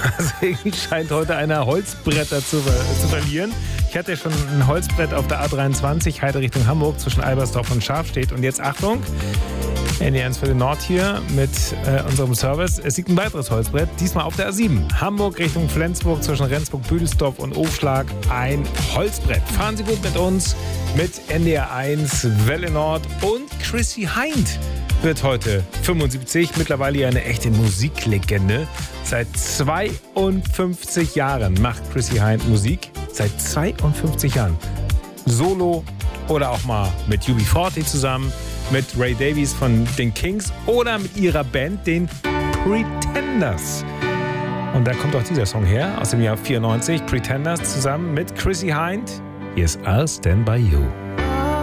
Deswegen scheint heute einer Holzbretter zu verlieren. Ich hatte schon ein Holzbrett auf der A23, Heide Richtung Hamburg, zwischen Albersdorf und Schafstedt. Und jetzt Achtung, NE1 für den Nord hier mit unserem Service. Es liegt ein weiteres Holzbrett, diesmal auf der A7. Hamburg Richtung Flensburg, zwischen Rendsburg, Büdelsdorf und Aufschlag. Ein Holzbrett. Fahren Sie gut mit uns, mit NDR1, Welle Nord und Chrissy Hynde wird heute 75, mittlerweile ja eine echte Musiklegende. Seit 52 Jahren macht Chrissy Hynde Musik. Seit 52 Jahren. Solo oder auch mal mit UB40 zusammen, mit Ray Davies von den Kings oder mit ihrer Band, den Pretenders. Und da kommt auch dieser Song her, aus dem Jahr 94, Pretenders zusammen mit Chrissy Hynde. Hier ist I'll Stand By You.